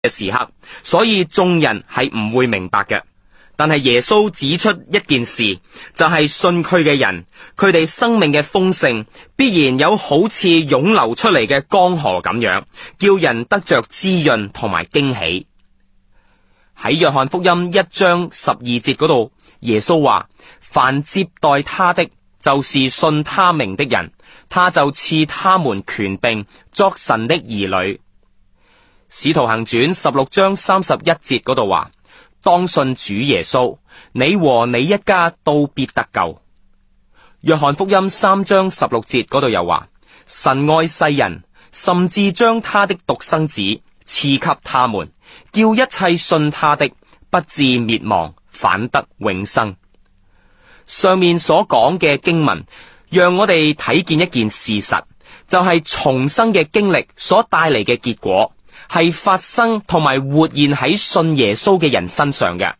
嘅時刻，所以眾人係唔會明白嘅。但係耶穌指出一件事，就係信佢嘅人，佢哋生命嘅豐盛必然有好似湧流出嚟嘅江河咁樣，叫人得着滋潤同埋驚喜。喺約翰福音1章12節嗰度，耶穌話：凡接待他的，就是信他名的人，他就賜他們權柄作神的兒女。使徒行傳16章31節嗰度話：當信主耶穌，你和你一家都必得救。約翰福音3章16節嗰度又話：神愛世人，甚至將他的獨生子賜給他們，叫一切信他的不至滅亡，反得永生。上面所講嘅經文，讓我哋睇見一件事實，就係重生嘅經歷所帶嚟嘅結果，係發生同埋活現喺信耶穌嘅人身上嘅。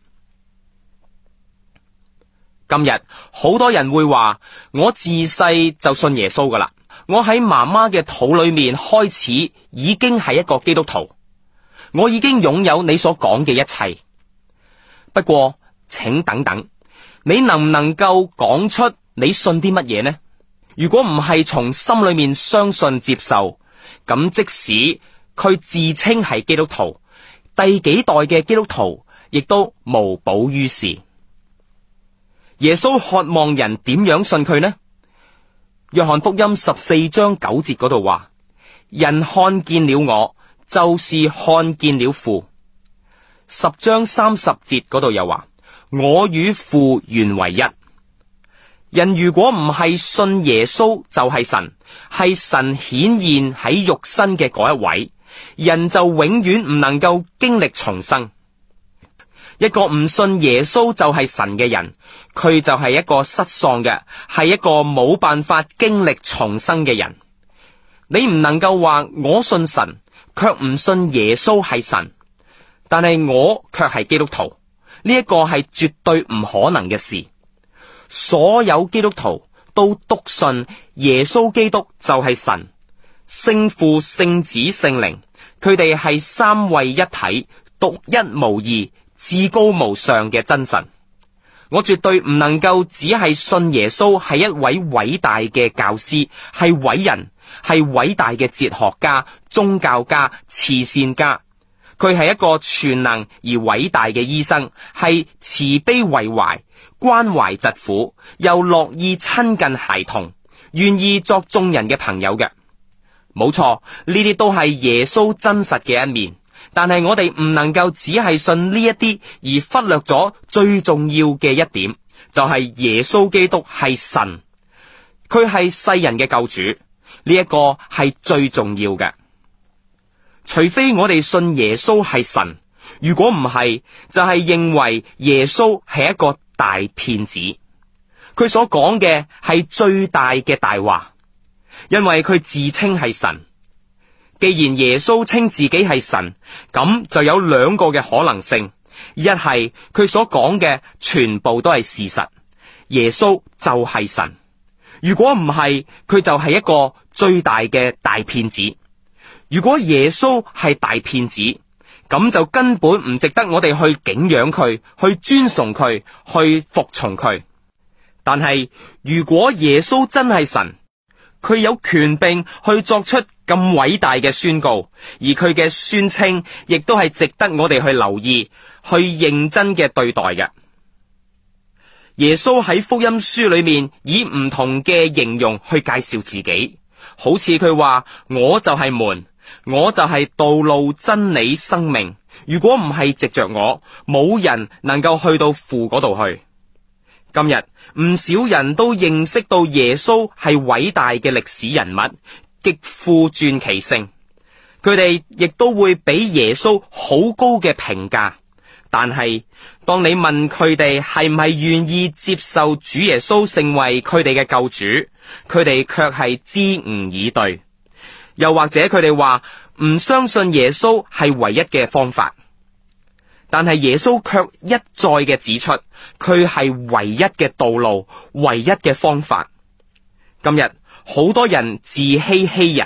今日好多人會話：我自細就信耶穌噶啦，我喺媽媽嘅肚裏面開始已經係一個基督徒，我已經擁有你所講嘅一切。不過請等等，你能唔能夠講出你信啲乜嘢呢？如果唔係從心裏面相信接受，咁即使佢自稱係基督徒，第幾代嘅基督徒亦都無補於事。耶穌渴望人點樣信佢呢？約翰福音14章9節嗰度話：人看見了我，就是看見了父。10章30節嗰度又話：我與父原為一。人如果唔係信耶穌就係神，係神顯現喺肉身嘅嗰一位，人就永遠唔能夠經歷重生。一個唔信耶穌就係神嘅人，佢就係一個失喪嘅，係一個冇辦法經歷重生嘅人。你唔能夠話我信神，卻唔信耶穌係神，但係我卻係基督徒，呢一個係絕對唔可能嘅事。所有基督徒都篤信耶穌基督就係神，聖父、聖子、聖靈，佢哋係三位一體，獨一無二，至高無上嘅真神。我絕對唔能夠只係信耶穌係一位偉大嘅教師，係偉人，係偉大嘅哲學家、宗教家、慈善家。佢係一個全能而偉大嘅醫生，係慈悲為懷，關懷疾苦，又樂意親近孩童，願意作眾人嘅朋友嘅。冇錯，呢啲都係耶穌真實嘅一面。但係我哋唔能夠只係信呢一啲，而忽略咗最重要嘅一點，就係耶穌基督係神，佢係世人嘅救主，呢一個係最重要嘅。除非我哋信耶穌係神，如果唔係，就係認為耶穌係一個大騙子，佢所講嘅係最大嘅大話，因為佢自稱係神。既然耶穌稱自己係神，咁就有兩個嘅可能性：一係佢所講嘅全部都係事實，耶穌就係神；如果唔係，佢就係一個最大嘅大騙子。如果耶穌係大騙子，咁就根本唔值得我哋去敬仰佢，去尊崇佢，去服從佢。但係如果耶穌真係神，佢有權柄去作出咁偉大嘅宣告，而佢嘅宣稱亦都係值得我哋去留意，去認真嘅對待嘅。耶穌喺福音書裏面以唔同嘅形容去介紹自己，好似佢話：我就係門，我就係道路、真理、生命。如果唔係藉着我，冇人能夠去到父嗰度去。今日唔少人都認識到耶穌係偉大嘅歷史人物，極富傳奇性，佢哋亦都會俾耶穌好高嘅評價。但係當你問佢哋係唔係願意接受主耶穌成為佢哋嘅救主，佢哋卻係支吾以對。又或者佢哋話唔相信耶穌係唯一嘅方法，但係耶穌卻一再嘅指出，佢係唯一嘅道路，唯一嘅方法。今日好多人自欺欺人，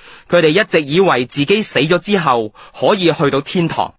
佢哋一直以為自己死咗之後可以去到天堂，